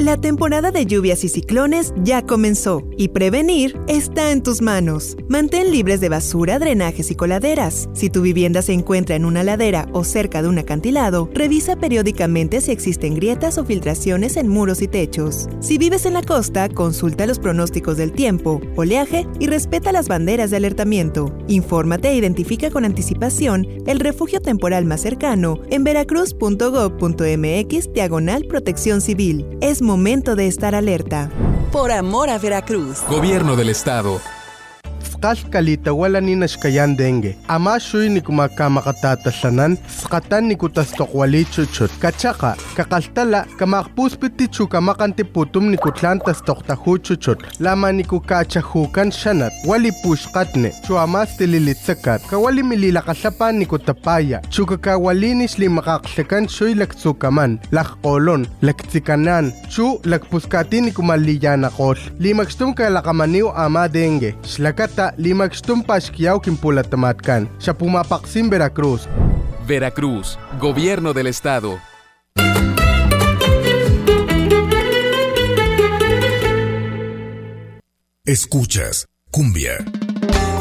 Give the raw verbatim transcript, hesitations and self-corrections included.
La temporada de lluvias y ciclones ya comenzó y prevenir está en tus manos. Mantén libres de basura, drenajes y coladeras. Si tu vivienda se encuentra en una ladera o cerca de un acantilado, revisa periódicamente si existen grietas o filtraciones en muros y techos. Si vives en la costa, consulta los pronósticos del tiempo, oleaje y respeta las banderas de alertamiento. Infórmate e identifica con anticipación el refugio temporal más cercano en veracruz punto gob punto mx diagonal protección civil. Es momento de estar alerta. Por amor a Veracruz. Gobierno del Estado. Kalita wala ni nashkayan dengue. Ama shuy ni kumakamakatatasanan, skatan ni kutastokwali chuchut. Kachaka, kakaltala, kamakpuspiti chukamakanti putum ni kutlantas toktahu chuchut. Lama ni kukachahukan shanat, wali pushkatne, chuamas tililitsakat, kawali mililakasapan ni kutapaya, chukakawalinis li makaksekan shuy laktsukaman, lakkolon, laktsikanan, chu lakpuskati ni kumaliyanakol. Limakstum kalakamaniw ama dengue. Shlakata limagstum pashkiyaw kimpulatamatkan. Siya pumapaksim Veracruz. Veracruz, Gobierno del Estado. Escuchas Cumbia.